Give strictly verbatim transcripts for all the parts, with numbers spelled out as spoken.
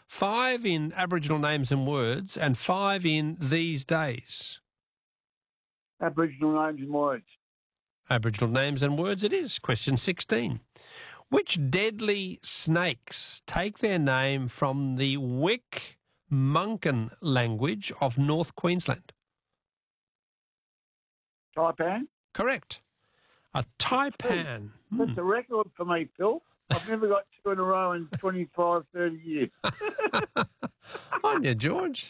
five in Aboriginal names and words, and five in these days. Aboriginal names and words. Aboriginal names and words it is. Question sixteen. Which deadly snakes take their name from the Wick-Munkin language of North Queensland? Taipan. Correct. A taipan. That's Hmm. a record for me, Phil. I've never got two in a row in twenty-five, thirty years. On you, George.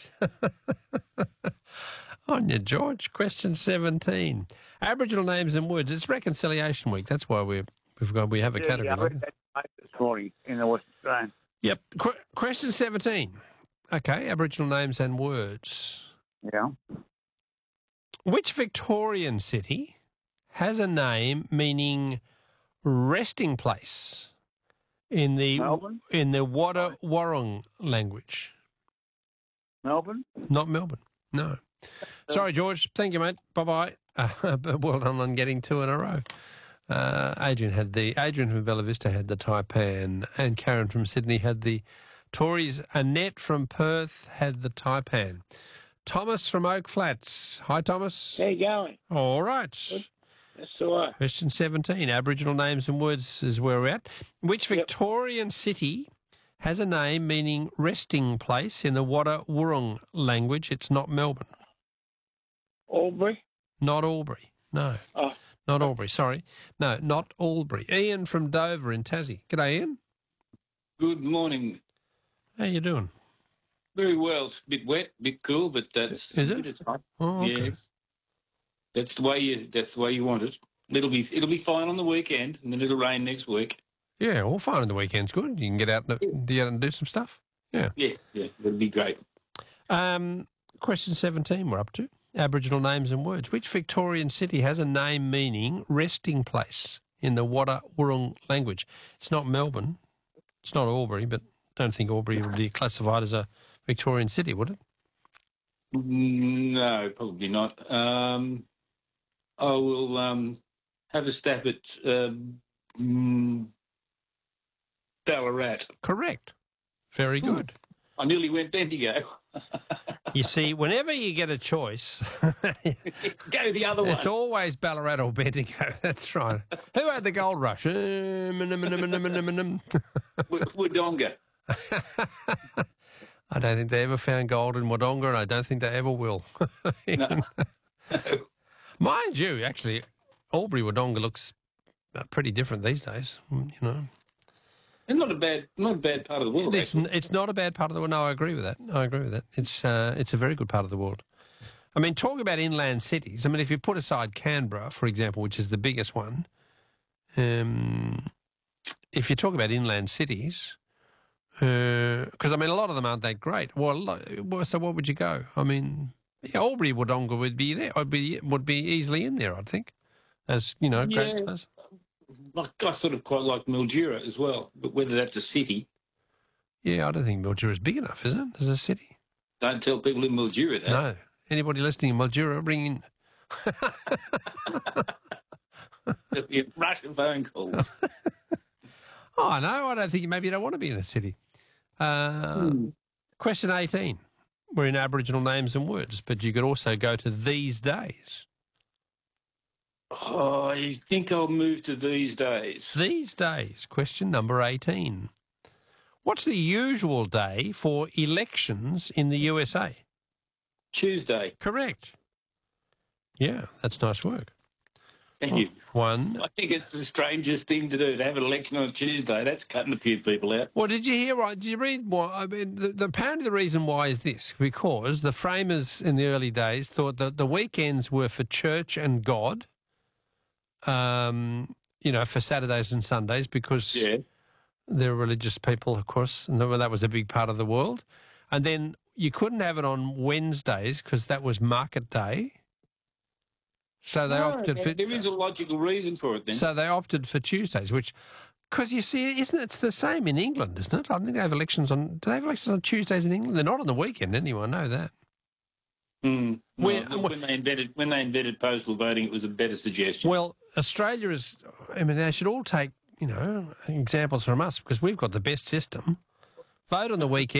On you, George. Question seventeen. Aboriginal names and words. It's Reconciliation Week. That's why we're, we've got we have a Yeah, category. yeah, I like read it. that this morning in the West Australian. Yep. Qu- question seventeen. Okay, Aboriginal names and words. Yeah. Which Victorian city has a name meaning resting place in the Melbourne? in the Wadda Warrung language? Melbourne? Not Melbourne. No. Sorry, George. Thank you, mate. Bye bye. Uh, but well done on getting two in a row. Uh, Adrian had the Adrian from Bella Vista had the taipan, and Karen from Sydney had the Tories. Annette from Perth had the taipan. Thomas from Oak Flats. Hi, Thomas. How you going? All right. That's all right. Question seventeen. Aboriginal names and words is where we're at. Which Yep. Victorian city has a name meaning resting place in the Wadda Wurrung language? It's not Melbourne. Albury? Not Albury. No. Oh. Not Albury. Sorry. No, not Albury. Ian from Dover in Tassie. G'day, Ian. Good morning. How you doing? Very well. It's a bit wet, a bit cool, but that's Is it? It's fine. Oh, okay. Yes. That's the way you. That's the way you want it. It'll be. It'll be fine on the weekend, and then it'll rain next week. Yeah, well, fine on the weekend's good. You can get out and, get out and do some stuff. Yeah. Yeah, yeah. It'll be great. Um, question seventeen we're up to. Aboriginal names and words. Which Victorian city has a name meaning resting place in the Wadda Wurrung language? It's not Melbourne. It's not Albury, but I don't think Albury would be classified as a Victorian city, would it? No, probably not. Um, I will um, have a stab at um, mm, Ballarat. Correct. Very good. I nearly went Bendigo. You see, whenever you get a choice, Go the other it's one. always Ballarat or Bendigo. That's right. Who had the gold rush? Uh, I Wodonga. don't think they ever found gold in Wodonga, and I don't think they ever will. No. Mind you, actually, Albury Wodonga looks uh, pretty different these days. You know, It's not a bad, not a bad part of the world. it's actually. it's not a bad part of the world. No, I agree with that. I agree with that. It's uh, it's a very good part of the world. I mean, talk about inland cities. I mean, if you put aside Canberra, for example, which is the biggest one, um, if you talk about inland cities, because I mean, a lot of them aren't that great. Well, a lot- well, so what would you go? I mean, yeah, Albury Wodonga would be there. Would be would be easily in there, I think. As you know, great Yeah. place. Like, I sort of quite like Mildura as well, but whether that's a city, Yeah, I don't think Mildura is big enough, is it, as a city? don't tell people in Mildura that. No. Anybody listening in Mildura, ring in. There'll be a rush of phone calls. Oh, no, I don't think maybe you don't want to be in a city. Uh, Question eighteen. We're in Aboriginal names and words, but you could also go to these days. Oh, I think I'll move to these days. These days, question number eighteen. What's the usual day for elections in the U S A? Tuesday. Correct. Yeah, that's nice work. Thank you. One. I think it's the strangest thing to do, to have an election on Tuesday. That's cutting a few people out. Well, did you hear? Right? Did you read? Why? I mean, the, the, apparently the reason why is this: because the framers in the early days thought that the weekends were for church and God. Um, you know, for Saturdays and Sundays, because Yeah. they're religious people, of course, and that was a big part of the world. And then you couldn't have it on Wednesdays because that was market day. So they No, opted for. there is a logical reason for it then. So they opted for Tuesdays, which, because you see, isn't it the same in England, isn't it? I think they have elections on. Do they have elections on Tuesdays in England? They're not on the weekend, anyway. I know that. Mm, no, When- look, when they invented when they invented postal voting, it was a better suggestion. Well, Australia is. I mean, they should all take you know examples from us because we've got the best system. Vote on the weekend.